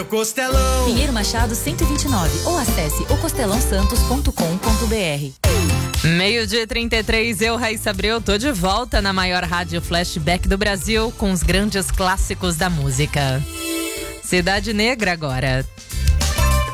Costelão. Pinheiro Machado 129 ou acesse ocostelãosantos.com.br. 12:33, eu, Raíssa Abreu, tô de volta na maior rádio flashback do Brasil com os grandes clássicos da música. Cidade Negra agora.